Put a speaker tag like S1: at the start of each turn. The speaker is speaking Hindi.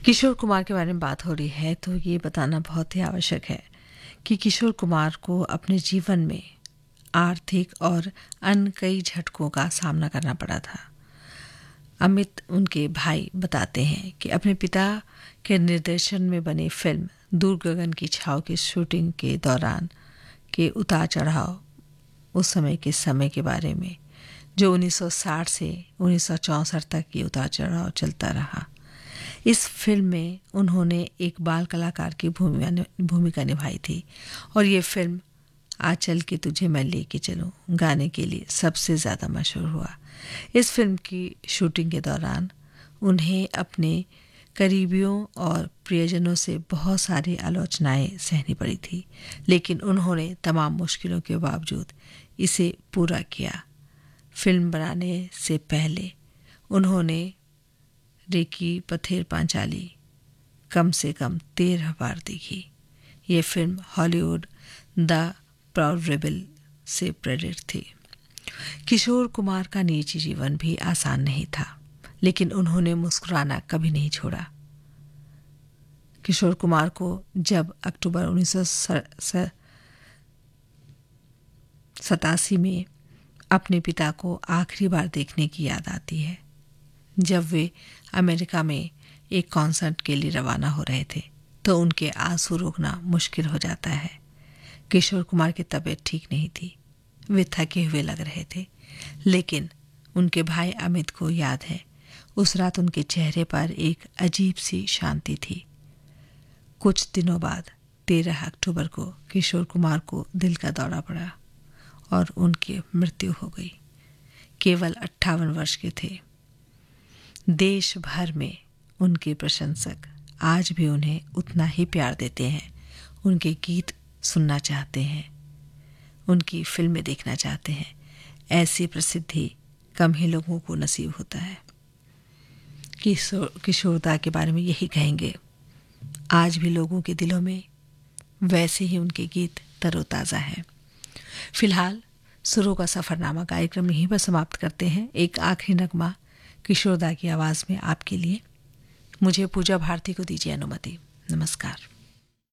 S1: किशोर कुमार के बारे में बात हो रही है तो ये बताना बहुत ही आवश्यक है कि किशोर कुमार को अपने जीवन में आर्थिक और अन्य कई झटकों का सामना करना पड़ा था। अमित उनके भाई बताते हैं कि अपने पिता के निर्देशन में बनी फिल्म दूर गगन की छाव की शूटिंग के दौरान के उतार चढ़ाव उस समय के बारे में, जो 1960 से 1964 तक ये उतार चढ़ाव चलता रहा। इस फिल्म में उन्होंने एक बाल कलाकार की भूमिका निभाई थी और ये फिल्म आज चल के तुझे मैं लेके चलूं गाने के लिए सबसे ज़्यादा मशहूर हुआ। इस फिल्म की शूटिंग के दौरान उन्हें अपने करीबियों और प्रियजनों से बहुत सारी आलोचनाएं सहनी पड़ी थी, लेकिन उन्होंने तमाम मुश्किलों के बावजूद इसे पूरा किया। फिल्म बनाने से पहले उन्होंने रेकी पथेर पांचाली कम से कम 13 बार देखी। ये film Hollywood the proud rebel से प्रेरित थी। किशोर कुमार का निजी जीवन भी आसान नहीं था, लेकिन उन्होंने मुस्कुराना कभी नहीं छोड़ा। किशोर कुमार को जब अक्टूबर 1987 में अपने पिता को आखिरी बार देखने की याद आती है, जब वे अमेरिका में एक कॉन्सर्ट के लिए रवाना हो रहे थे, तो उनके आंसू रोकना मुश्किल हो जाता है। किशोर कुमार की तबीयत ठीक नहीं थी, वे थके हुए लग रहे थे, लेकिन उनके भाई अमित को याद है उस रात उनके चेहरे पर एक अजीब सी शांति थी। कुछ दिनों बाद 13 अक्टूबर को किशोर कुमार को दिल का दौरा पड़ा और उनकी मृत्यु हो गई। केवल 58 वर्ष के थे। देश भर में उनके प्रशंसक आज भी उन्हें उतना ही प्यार देते हैं, उनके गीत सुनना चाहते हैं, उनकी फिल्में देखना चाहते हैं। ऐसी प्रसिद्धि कम ही लोगों को नसीब होता है। किशोरदा के बारे में यही कहेंगे, आज भी लोगों के दिलों में वैसे ही उनके गीत तरोताज़ा हैं। फिलहाल सुरों का सफ़रनामा कार्यक्रम यहीं पर समाप्त करते हैं। एक आखिरी नगमा किशोरदा की आवाज़ में आपके लिए। मुझे पूजा भारती को दीजिए अनुमति। नमस्कार।